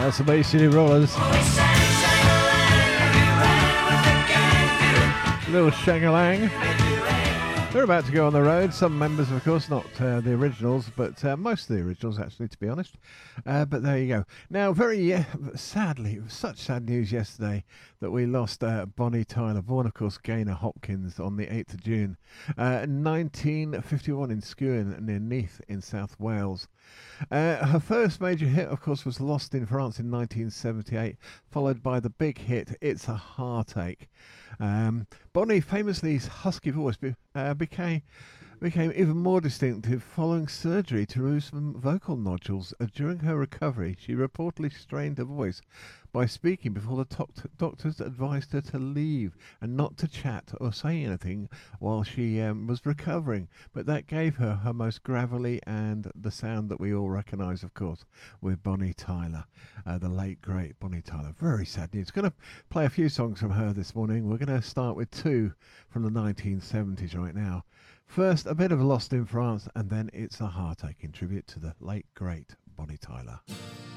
That's the Bay City Rollers. Little Shang-a-Lang. They're about to go on the road. Some members, of course, not the originals, but most of the originals, actually, to be honest. But there you go. Now, very sadly, it was such sad news yesterday that we lost Bonnie Tyler, born, of course, Gaynor Hopkins, on the 8th of June, 1951 in Skewen, near Neath in South Wales. Her first major hit, of course, was Lost in France in 1978, followed by the big hit It's a Heartache. Bonnie, famously, his husky voice became even more distinctive following surgery to remove some vocal nodules. During her recovery, she reportedly strained her voice by speaking before the doctors advised her to leave and not to chat or say anything while she was recovering. But that gave her her most gravelly and the sound that we all recognise, of course, with Bonnie Tyler, the late, great Bonnie Tyler. Very sad news. Going to play a few songs from her this morning. We're going to start with two from the 1970s right now. First, a bit of Lost in France, and then It's a Heartache in tribute to the late, great Bonnie Tyler.